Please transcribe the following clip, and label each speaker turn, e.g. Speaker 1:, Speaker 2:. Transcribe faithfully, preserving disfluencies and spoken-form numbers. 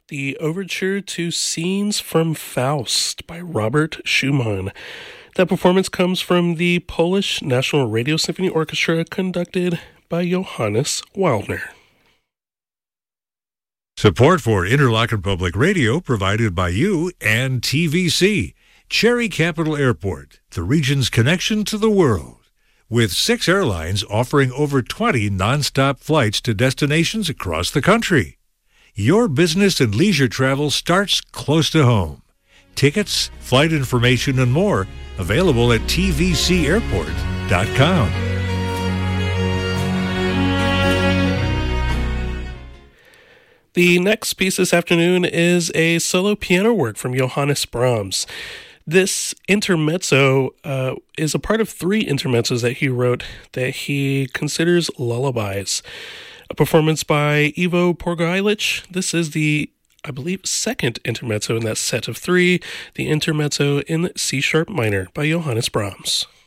Speaker 1: the overture to Scenes from Faust by Robert Schumann. That performance comes from the Polish National Radio Symphony Orchestra, conducted by Johannes Waldner.
Speaker 2: Support for Interlochen Public Radio provided by you and T V C, Cherry Capital Airport, the region's connection to the world. With six airlines offering over twenty nonstop flights to destinations across the country. Your business and leisure travel starts close to home. Tickets, flight information, and more available at T V C airport dot com.
Speaker 1: The next piece this afternoon is a solo piano work from Johannes Brahms. This intermezzo uh, is a part of three intermezzos that he wrote that he considers lullabies. A performance by Ivo Porgailich. This is the, I believe, second intermezzo in that set of three, the intermezzo in C-sharp minor by Johannes Brahms.